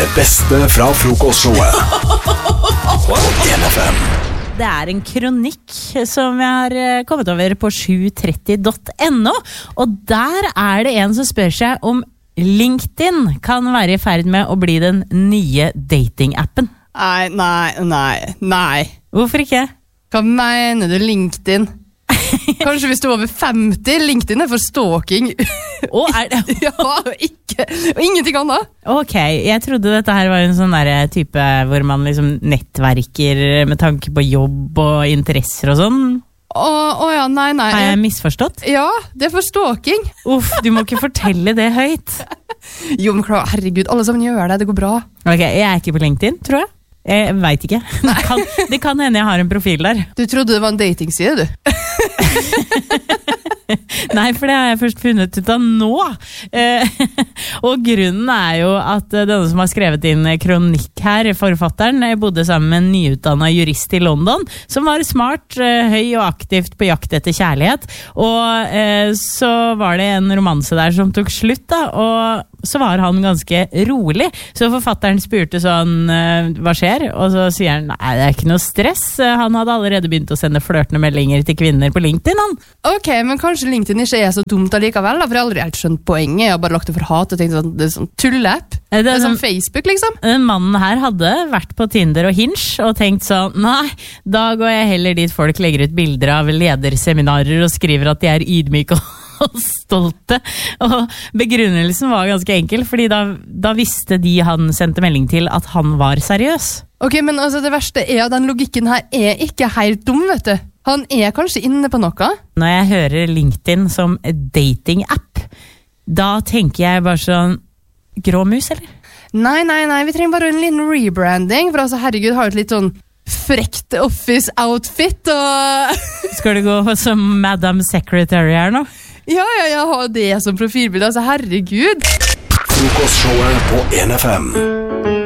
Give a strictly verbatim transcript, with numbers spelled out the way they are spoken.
Det beste fra frokostshowet på N F M. Det er en kronikk som jeg har kommet over på sju tretti punktum no, og der er det en som spør seg om LinkedIn kan være i ferd med å bli den nye dating-appen. Nei, nei, nei, nei. Hvorfor ikke? Hva mener du LinkedIn? Kanskje hvis du er over femti, LinkedIn er for stalking. Å, er det? Ja, ikke, og ingenting annet. Ok, jeg trodde dette her var en sånn der type hvor man liksom nettverker med tanke på jobb og interesser og sånn. Å, å ja, nei, nei. Har jeg misforstått? Ja, det er for stalking. Uff, du må ikke fortelle det høyt. Jo, men klar, herregud, alle sammen gjør det, det går bra. Ok, jeg er ikke på LinkedIn, tror jeg. Jeg vet ikke. Det kan, det kan hende jeg har en profil der. Du trodde det var en datingside, du? Nei, for det har jeg først funnet ut av nå. Eh, og grunnen er jo at denne som har skrevet inn kronikk her, forfatteren, bodde sammen med en nyutdannet jurist i London, som var smart, høy og aktivt på jakt etter kjærlighet. Og eh, så var det en romanse der som tok slutt, da, og så var han ganske rolig. Så forfatteren spurte sånn, hva skjer? Og så sier han, nei, det er ikke noe stress. Han hadde allerede begynt å sende flørtende meldinger til kvinner på LinkedIn, han. Ok, men kanskje LinkedIn ikke er så dumt allikevel, da, for jeg har aldri helt skjønt poenget. Jeg har bare lagt det for hat og tenkt sånn, det er sånn tulle-app. Det er, det er sånn Facebook, liksom. Den mannen her hadde vært på Tinder og Hinge og tenkt sånn, nei, da går jeg heller dit folk legger ut bilder av lederseminarer og skriver at de er ydmyke og og stolte, og begrunnelsen var ganske enkel, fordi da, da visste de han sendte melding til at han var seriøs. Ok, men altså det verste er at den logikken her er ikke helt dum, vet du. Han er kanskje inne på noe. Når jeg hører LinkedIn som dating-app, da tenker jeg bare sånn, grå mus, eller? Nei, nei, nei, vi trenger bare en liten rebranding, for altså herregud har et litt sånn frekt office-outfit, og... Skal du gå som Madam Secretary her nå? Ja, ja, jeg har det som profilbilde, altså herregud. Frokostshowet på N F M.